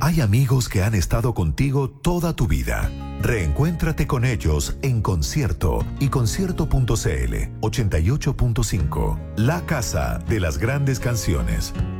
Hay amigos que han estado contigo toda tu vida. Reencuéntrate con ellos en concierto y concierto.cl 88.5. La casa de las grandes canciones.